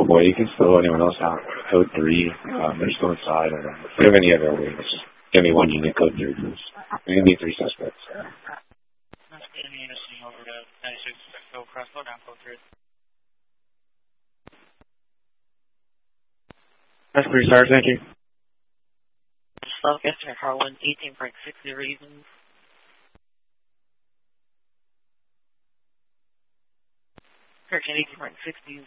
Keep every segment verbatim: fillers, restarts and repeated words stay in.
boy, you can slow anyone else out. Code three, um, they're still inside. I don't know. If you have any other ways, just give me one unit code three, please. There can be three suspects. That's pretty sorry, thank you. Southwestern Harlan, eighteen point six zero even. Correction, eighteen point sixty.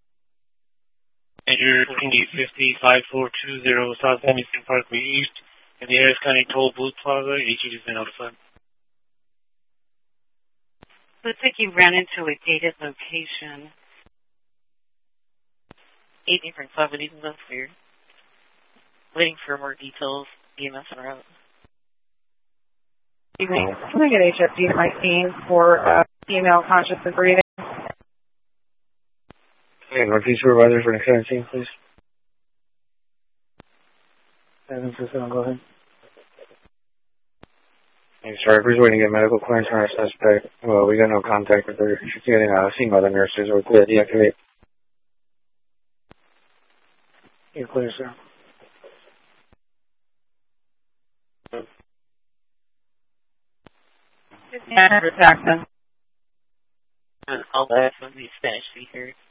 Major Indy fifty five four two zero South Henderson Parkway East in the Harris County Toll Booth Plaza. H E has been notified. Looks like you ran into a gated location. eighteen point five, but even though we're waiting for more details, E M S en route. Evening. Can I get H F D to my scene for uh, female conscious and breathing? Okay, Northeast Supervisor for an extended scene, please. seven percent, go ahead. Hey, sorry, we're just waiting to get medical clearance on our suspect. Well, we got no contact with her. She's getting uh, seen by the nurses. We're clear to deactivate. You're clear, sir. Jackson. All that from the Spanish speaker.